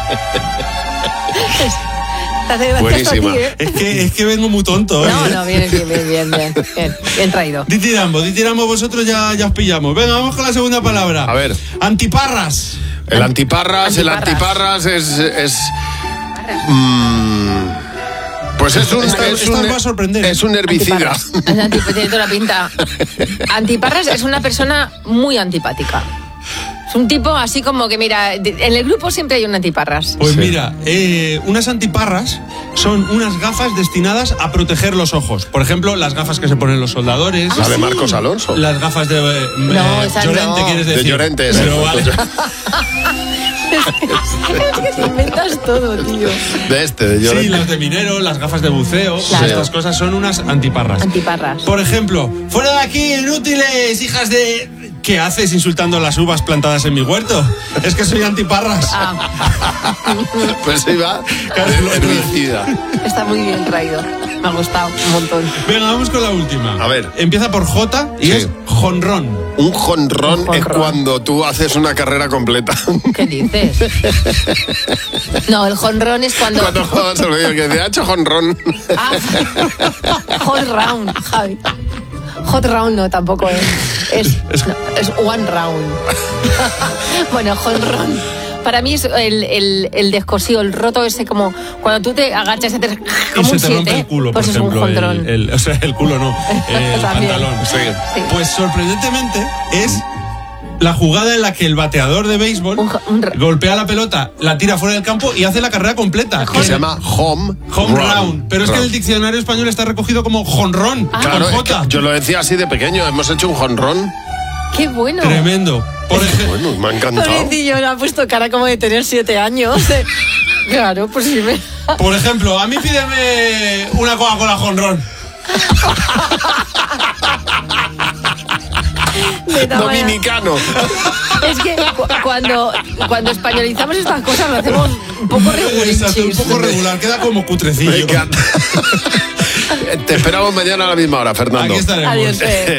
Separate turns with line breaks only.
Buenísima.
Es que vengo muy tonto.
No, bien traído.
Ditiramos, vosotros ya os pillamos. Venga, vamos con la segunda palabra.
A ver.
Antiparras.
El antiparras es pues
Esta os va a sorprender.
Es un herbicida.
Tiene toda la pinta. Antiparras es una persona muy antipática. Es un tipo así como que, mira, en el grupo siempre hay un antiparras.
Pues mira, unas antiparras son unas gafas destinadas a proteger los ojos. Por ejemplo, las gafas que se ponen los soldadores.
La de Marcos Alonso.
Las gafas de Llorente, ¿quieres decir?
De Llorente,
pero vale.
Es que te inventas todo, tío.
De Llorente.
Sí, las de minero, las gafas de buceo.
Claro.
Estas cosas son unas antiparras.
Antiparras.
Por ejemplo, fuera de aquí, inútiles, hijas de... ¿Qué haces insultando las uvas plantadas en mi huerto? Es que soy antiparras.
Pues sí, va. Herbicida.
Está muy bien traído. Me ha gustado un montón.
Venga, vamos con la última.
A ver.
Empieza por J y es jonrón.
Un jonrón es
jonrón.
cuando tú haces una carrera completa.
¿Qué dices? No, el jonrón es cuando...
Cuando juegas al medio, que te ha hecho jonrón.
Hot round, Javi. Hot round no, tampoco es one round. Bueno, jonrón. Para mí es el descosío, el roto ese, como cuando tú te agachas y
Y se te rompe el culo,
pues
por
es
ejemplo.
Un jonrón.
O sea, el culo no, el
También.
pantalón.
Sí.
Pues sorprendentemente es la jugada en la que el bateador de béisbol golpea la pelota, la tira fuera del campo y hace la carrera completa.
Que se llama home
round. Pero es que en el diccionario español está recogido como jonrón.
Claro,
con J.
es que yo lo decía así de pequeño. Hemos hecho un jonrón.
¡Qué bueno!
Tremendo. Por ejemplo,
Bueno, me ha encantado.
Pobrecillo, le ha puesto cara como de tener 7 años. Claro, pues sí me...
por ejemplo, a mí pídeme una Coca-Cola jonrón.
Dominicano.
Es que cuando españolizamos estas cosas lo hacemos un poco
Exacto, un
regulinchis.
poco regular, queda como cutrecillo.
Me encanta. Te esperamos mañana a la misma hora, Fernando.
Aquí estaremos.
Adiós.